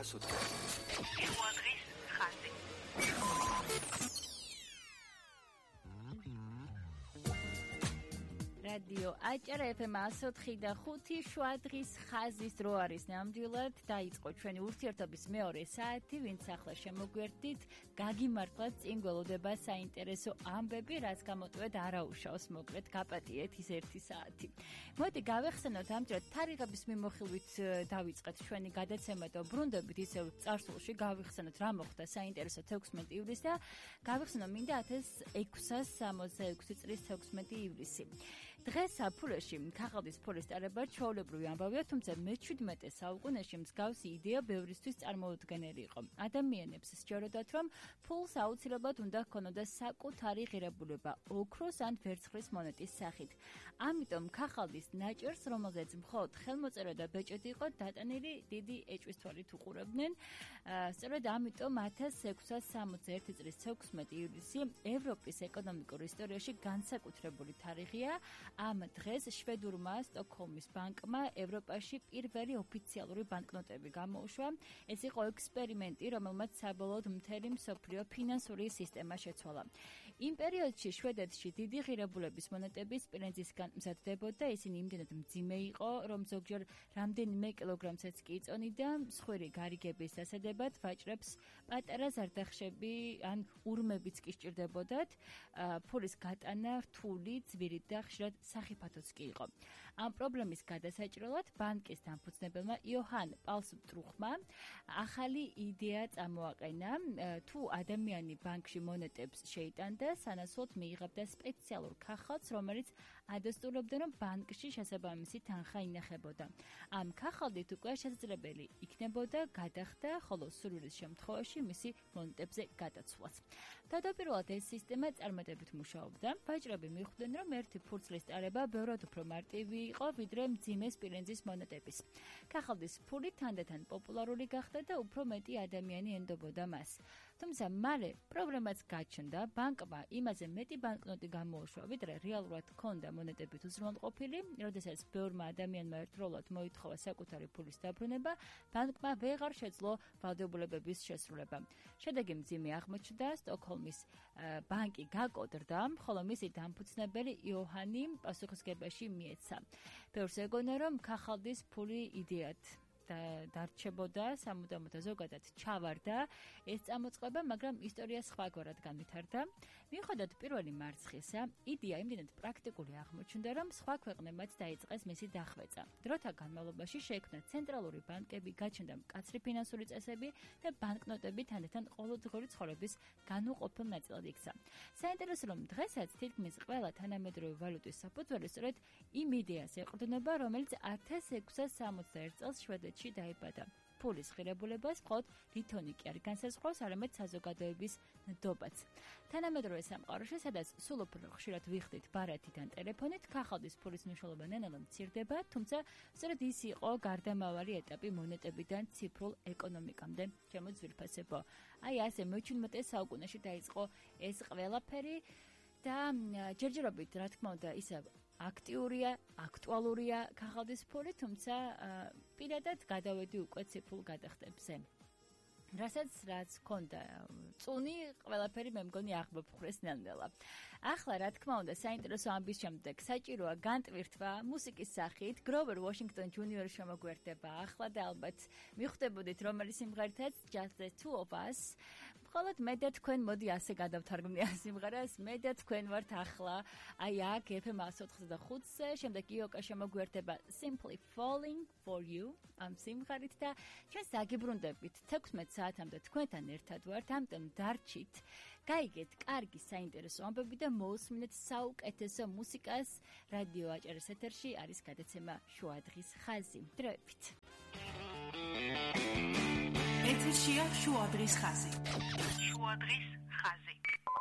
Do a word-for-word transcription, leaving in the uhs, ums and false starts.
გასუთხე. შუადღის ხაზი. რადიო აჭარა ეფ ემ εκατო ოთხი და ხუთი შუადღის ხაზის დრო არის ნამდვილად. დაიწყო ჩვენი ურთიერთობის მეორე საათი, ვინც ახლა შემოგვერთდით, გაგიმართლეთ, წინ გველოდება საინტერესო ამბები, რაც გამოტოვეთ არაუშავს, მოკლედ გაპატიეთ ის ერთი საათი. მოდი გავეხსენოთ ამჯერად თარიღების მიმოხილვით დავიწყეთ ჩვენი გადაცემა და ბრუნდებით ისევ წარსულში გავიხსენოთ რა მოხდა საინტერესო თექვსმეტი ივლისს და გავიხსენოთ მინდა ათას ექვსას სამოცდაექვსი წლის თექვსმეტი ივლისი. დღეს საფულეში ქაღალდის ფულის ტარება ჩვეულებრივი ამბავია, თუმცა მეჩვიდმეტე საუკუნეში მსგავსი იდეა ბევრისთვის წარმოუდგენელი იყო. ადამიანებს სჯეროდათ, რომ ფულს აუცილებლად უნდა ჰქონოდა საკუთარი ღირებულება, ოქროს ან ვერცხლის მონეტის სახით. ამიტომ ქაღალდის ნაჭერს, რომელზეც მხოლოდ ხელმოწერა და ბეჭედი იყო დატანილი, დიდი ეჭვისთვალით უყურებდნენ. სწორედ ამიტომ ათას ექვსას სამოცდაერთი წლის თექვსმეტი ივლისი ევროპის ეკონომიკურ ისტორიაში განსაკუთრებული თარიღია. ამ დღეს შვედურმა სტოკჰოლმის ბანკმა ევროპაში პირველი ოფიციალური ბანკნოტები გამოუშვა. ეს იყო ექსპერიმენტი, რომელმაც საბოლოოდ მთელი მსოფლიო ფინანსური სისტემა შეცვალა. იმ პერიოდში შვედეთში დიდი ღირებულების მონეტები სპილენძისგან მზადდებოდა, ისინი იმდენად მძიმე იყო, რომ ზოგჯერ რამდენიმე კილოგრამსაც კი იწონიდა. მსხვილი გარიგების დასადებად ვაჭრებს პატარა ზარდახშები ან ურმებიც კი სჭირდებოდათ. ფულის გატანა რთული, ძვირი და ხშირად სახიფათოც კი იყო. ამ პრობლემის გადასაჭრელად ბანკის დამფუძნებელმა იოჰან პალსტრუხმა ახალი იდეა წამოაყენა. თუ ადამიანი ბანკში მონეტებს შეიტანდა, სანაცვლოდ მიიღებდა სპეციალურ ქაღალდს, რომელიც ადასტურებდა, რომ ბანკში შესაბამისი თანხა ინახებოდა. ამ ქაღალდით უკვე შესაძლებელი იქნებოდა გადახდა, ხოლო სურვილის შემთხვევაში მისი მონეტებზე გადაცვლაც. თავდაპირველად ეს სისტემა წარმატებით მუშაობდა. ვაჭრები მიხვდნენ, რომ ერთი ფურცლის ტარება ბევრად უფრო მარტივი იყო, ვიდრე მძიმე სპილენძის მონეტების. ქაღალდის ფული თანდათან პოპულარული გახდა და უფრო მეტი ადამიანი ენდობოდა მას. თუმცა მალე პრობლემაც გაჩნდა. ბანკმა იმაზე მეტი ბანკნოტი გამოუშვა, ვიდრე რეალურად ჰქონდა მონეტებით უზრუნველყოფილი. როდესაც ბევრმა ადამიანმა ერთდროულად მოითხოვა საკუთარი ფულის დაბრუნება, ბანკმა ვეღარ შეძლო ვალდებულებების შესრულება. შედეგი მძიმე აღმოჩნდა, სტოკჰოლმის ბანკი გაკოდრდა, ხოლო მისი დამფუძნებელი იოჰანი პასუხისგებაში მიეცა. ბევრს ეგონა, რომ ქაღალდის ფული იდეად დარჩებოდა, სამუდამოდ ზოგადად ჩავარდა ეს წამოწყება, მაგრამ ისტორია სხვაგვარად განვითარდა. მიუხედავად პირველი მარცხისა, იდეა იმდენად პრაქტიკული აღმოჩნდა, რომ სხვა ქვეყნებმაც დაიწყეს მისი დახვეწა. დროთა განმავლობაში შეიქმნა ცენტრალური ბანკები, გაჩნდა მკაცრი ფინანსური წესები და ბანკნოტები თანდათან ყოველდღიური ცხოვრების განუყოფელ ნაწილად იქცა. საინტერესო, რომ დღესაც თითქმის ყველა თანამედროვე ვალუტის საფუძველი სწორედ იმ იდეას ეყრდნობა, რომელიც ათას ექვსას სამოცდაერთ წელს შვედეთში დაიბადა. ფულის ღირებულებას მხოლოდ ლითონი კი არ განსაზღვრავს, არამედ საზოგადოების ნდობაც. თანამედროვე სამყაროში, სადაც სულ უფრო ხშირად ვიხდით ბარათიდან ტელეფონით, ქაღალდის ფულის მნიშვნელობა ნელ-ნელა მცირდება, თუმცა სწორედ ის იყო გარდამავალი ეტაპი მონეტებიდან ციფრულ ეკონომიკამდე. ჩემო ძვირფასებო, აი ასე მეჩვიდმეტე საუკუნეში დაიწყო ეს ყველაფერი და ჯერჯერობით, რა თქმა უნდა, ისევ აქტიურია, აქტუალურია ქაღალდის ფული, თუმცა პირადად გადავედი უკვე ციფრულ გადახდებზე. რასაც რაც ქონდა წუნი, ყველაფერი მე მგონი აღმოფხვრეს ნელ-ნელა. ახლა რა თქმა უნდა, საინტერესო ამბის შემდეგ საჭიროა განტვირთვა მუსიკის სახით. გროვერ ვაშინგტონ ჯუნიორი შემოგვერთდება ახლა და ალბათ მიხვდებოდით, რომელი სიმღერითაც Just the Two of Us. მხოლოდ მე და თქვენ, მოდი ასე გადავთარგმნი ამ სიმღერას, მე და თქვენ ვართ ახლა, აი აქ ეფ ემ εκατო ოთხი და ხუთზე, შემდეგ იოკა შემოგვერთდება Simply Falling for You ამ სიმღერით და ჩვენ საგიბრუნდებით თექვსმეტ საათამდე თქვენთან ერთად ვართ, ამიტომ დარჩით, გაიგეთ კარგი საინტერესო ამბები და მოусმინეთ საუკეთესო მუსიკას. რადიო აჭარის ეთერში არის გადაცემა შუადღის ხაზი. დროებით. ეთერშია შუადღის ხაზი. შუადღის ხაზი.